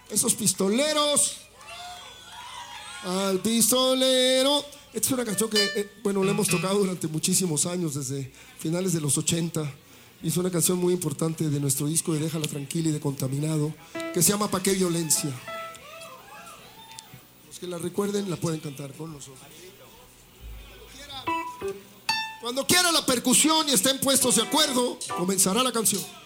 Esos pistoleros. Al pistolero. Esta es una canción que, bueno, la hemos tocado durante muchísimos años, desde finales de los 80. Y es una canción muy importante de nuestro disco de Déjala Tranquila y de Contaminado, que se llama ¿Pa' qué violencia? Los que la recuerden la pueden cantar con nosotros. Cuando quiera la percusión y estén puestos de acuerdo, comenzará la canción.